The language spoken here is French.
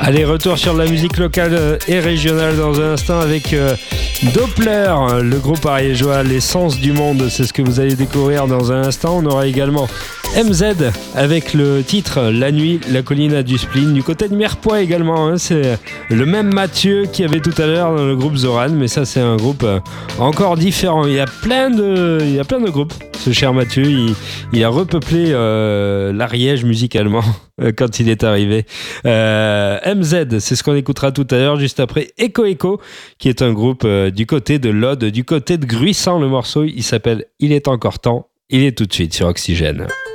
Allez, retour sur la musique locale et régionale dans un instant avec Doppler, le groupe ariégeois, l'essence du monde. C'est ce que vous allez découvrir dans un instant. On aura également MZ avec le titre La nuit, la colline a du spleen. Du côté de Mirepoix également, hein, c'est le même Mathieu qui avait tout à l'heure dans le groupe Zoran, mais ça c'est un groupe encore différent. Il y a plein de groupes. Ce cher Mathieu, il a repeuplé l'Ariège musicalement quand il est arrivé. MZ, c'est ce qu'on écoutera tout à l'heure, juste après Echo Echo, qui est un groupe du côté de l'Aude, du côté de Gruissant. Le morceau, il s'appelle Il est encore temps. Il est tout de suite sur Oxygène.